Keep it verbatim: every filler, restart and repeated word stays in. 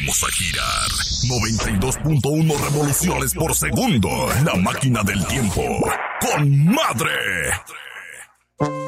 Vamos a girar noventa y dos punto uno revoluciones por segundo. La máquina del tiempo. ¡Con madre!